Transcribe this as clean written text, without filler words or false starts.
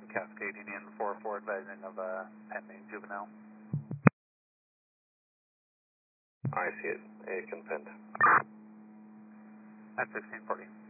cascading in 4-4 advising of a pending juvenile. I see it. A consent. At 1640.